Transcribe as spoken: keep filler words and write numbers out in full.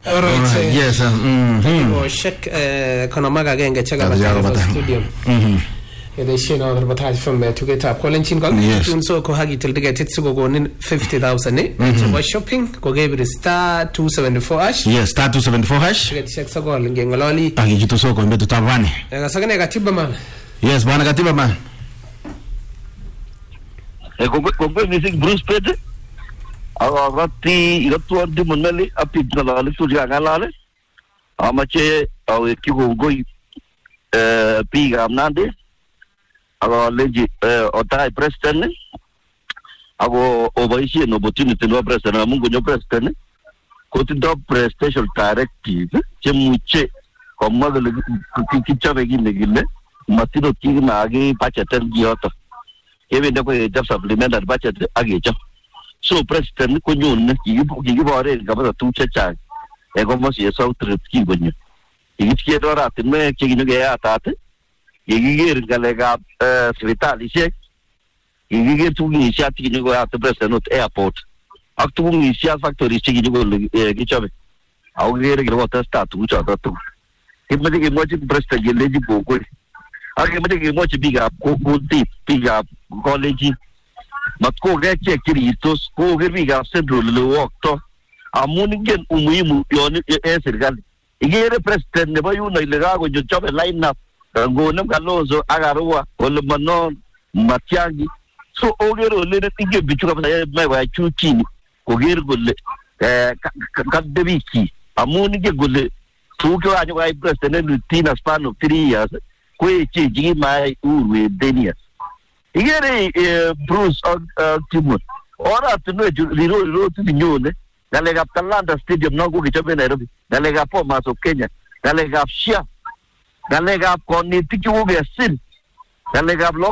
Alright. Yes. Mhm. Oh, check eh kono maga genge chega ba studio. Mhm. Ede shino der bataj from to get up calling chin gol. Tun so ko hagi til diga titsu go gonin fifty thousand eh. So was shopping ko give it star two seventy-four hash. Yes, star two seventy-four hash. Get check so gol ngengololi. Agi jitu so ko mbetu tabane. Ega sagane gatiba man. Yes, bana gatiba man. E ko ko music Bruce Pete. Awa rati iratu andi monali api dala tu jaga lale. Amache awe kigo goi eh piga amnande. Awa leji eh otai Preston. Awo obaishi no opportunity no Preston mungu nyo Preston. Ko ti do prestation directive che muche ko magale kicha begi negile matino ki magi pacheter gioto. Kevin da ko jab supplementar budget agecho. So President ko nyun ki ki bore ga ba tu chacha e ko mo si so trip ki gonyo ki ki do rat me ki nyu ga atat ki gi gale ga hospital se ki gi tu ni sha ti nyu ga at President airport ak tu ni sha factory ki nyu go ki chabe au gi re ga ta sta tu cha ta tu ki me ki mo ti President ge le ji go ko ak me ki mo ti biga ko ko ti biga college matko ga che Kristos ko ga biga central le wakto amuni gen umuimu yoni e sergal igere President ne bayu na ilega go jobe line up go nam kalozo agaruwa ol manon matiangi so ogero le ne tige bichu ka me wa chuchi ko gere golle eh ka debiki amuni ge golle to ko anyo ga President ne tina span of three years ko e chi gi mai urwe denia igere Bruce Timon ora tunu liro liro tinyone dalega Talanta Stadium nangu kichobe Nairobi dalega Bomas of Kenya dalega Shia dalega Koni tiki uge sin dalega